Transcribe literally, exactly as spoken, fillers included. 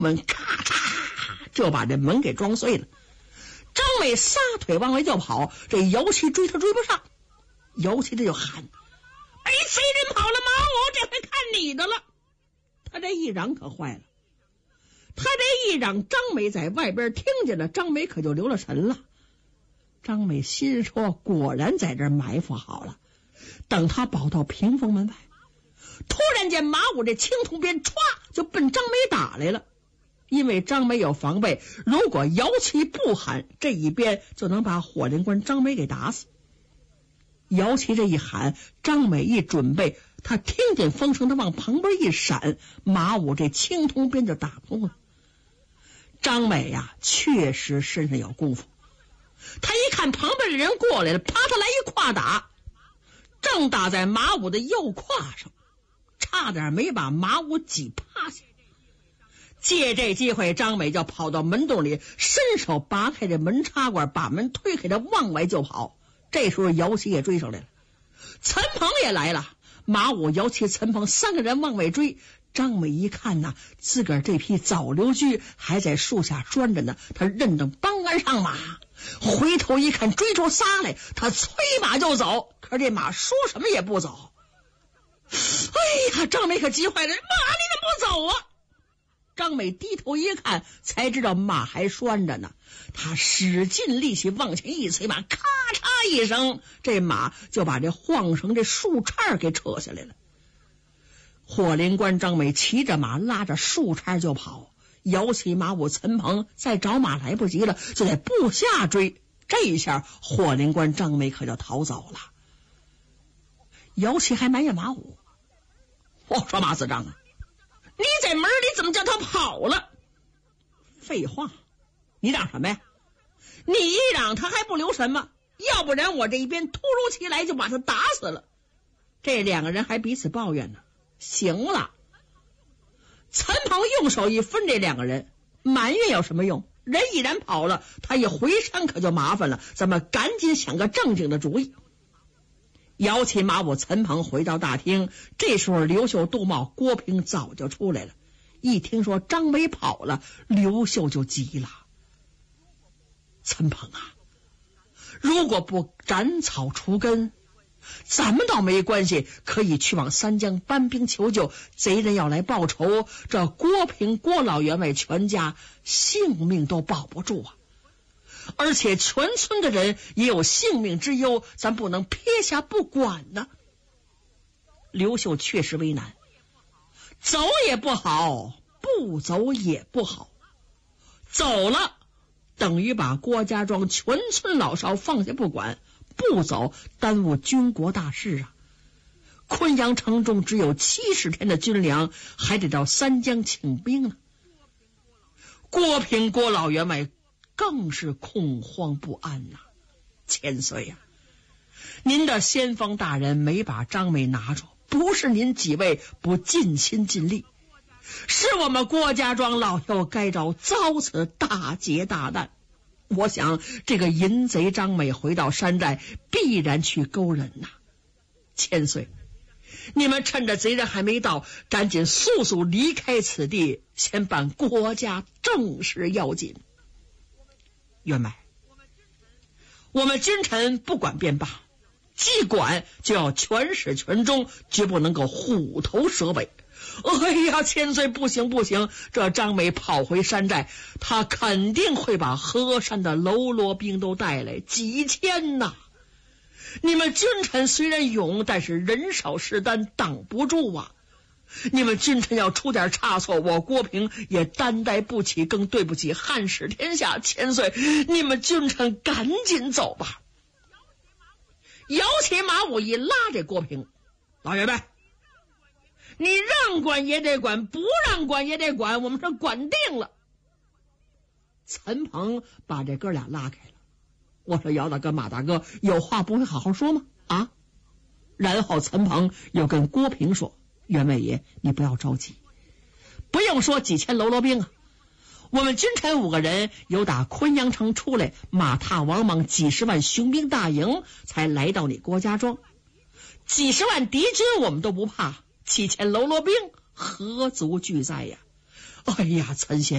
门咔嚓就把这门给撞碎了。张美撒腿往外就跑，这姚七追他追不上，姚七这就喊：哎，贼人跑了，马武这回看你的了。他这一嚷可坏了，他这一嚷，张美在外边听见了，张美可就留了神了。张美心说，果然在这儿埋伏好了。等他跑到屏风门外，突然间马武这青铜鞭歘就奔张美打来了。因为张美有防备，如果姚七不喊，这一鞭就能把火灵官张美给打死。姚七这一喊，张美一准备，他听见风声，他往旁边一闪，马武这青铜鞭就打通了。张美呀、啊，确实身上有功夫。他一看旁边的人过来了，啪，他来一胯打，正打在马武的右胯上，差点没把马武挤趴下。借这机会，张美就跑到门洞里，伸手拔开这门插管，把门推开，他往外就跑。这时候姚七也追上来了，陈鹏也来了，马武、姚七、陈鹏三个人往外追。张美一看呐，自个儿这匹早流驹还在树下拴着呢，他认得帮鞍上马，回头一看追出仨来，他催马就走，可这马说什么也不走。哎呀，张美可急坏了，马你怎么不走啊？张美低头一看，才知道马还拴着呢，他使尽力气往前一催马，咔嚓一声，这马就把这晃绳这树杈给扯下来了。火灵官张美骑着马拉着树杈就跑，姚七、马武、陈鹏再找马来不及了，就在步下追。这一下火灵官张美可就逃走了。姚七还埋怨马武，我说马子张啊，你在门里怎么叫他跑了？废话，你嚷什么呀？你一嚷他还不留神吗？要不然我这一边突如其来就把他打死了。这两个人还彼此抱怨呢。行了，陈鹏用手一分这两个人，埋怨有什么用？人已然跑了，他一回山可就麻烦了，咱们赶紧想个正经的主意。姚七、马武、陈鹏回到大厅，这时候刘秀、杜茂、郭平早就出来了。一听说张美跑了，刘秀就急了：陈鹏啊，如果不斩草除根，咱们倒没关系，可以去往三江搬兵求救，贼人要来报仇，这郭平、郭老员外全家性命都保不住啊！而且全村的人也有性命之忧，咱不能撇下不管呢。刘秀确实为难，走也不好，不走也不好。走了等于把郭家庄全村老少放下不管，不走耽误军国大事啊！昆阳城中只有七十天的军粮，还得到三江请兵呢。郭平、郭老员外更是恐慌不安呐、啊。千岁呀、啊，您的先锋大人没把张美拿住，不是您几位不尽心尽力，是我们郭家庄老幼该着遭此大劫大难。我想这个淫贼张美回到山寨，必然去勾人呐、啊。千岁，你们趁着贼人还没到，赶紧速速离开此地，先办国家正事要紧。员外，我们君臣不管便罢，既管就要全始全终，绝不能够虎头蛇尾。哎呀，千岁不行不行，这张美跑回山寨，他肯定会把河山的喽啰兵都带来，几千呐！你们君臣虽然勇，但是人少势单，挡不住啊！你们君臣要出点差错，我郭平也担待不起，更对不起汉室天下。千岁，你们君臣赶紧走吧！摇起马武一拉这郭平，老员外，你让管也得管，不让管也得管，我们是管定了。陈鹏把这哥俩拉开了，我说姚大哥、马大哥，有话不会好好说吗？啊！然后陈鹏又跟郭平说：员外爷，你不要着急，不用说几千喽啰兵啊，我们君臣五个人由打昆阳城出来，马踏王莽几十万雄兵大营，才来到你郭家庄。几十万敌军我们都不怕，几千喽啰兵何足惧哉呀！ 哎呀，陈先